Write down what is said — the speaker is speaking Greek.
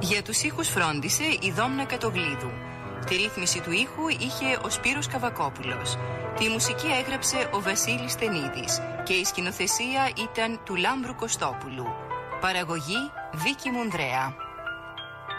Για τους ήχους φρόντισε η Δόμνα Κατογλίδου. Τη ρύθμιση του ήχου είχε ο Σπύρος Καβακόπουλος. Τη μουσική έγραψε ο Βασίλης Στενίδης και η σκηνοθεσία ήταν του Λάμπρου Κωστόπουλου. Παραγωγή Βίκη Μουνδρέα.